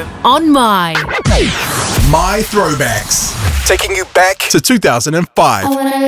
on My Throwbacks. Taking you back to 2005.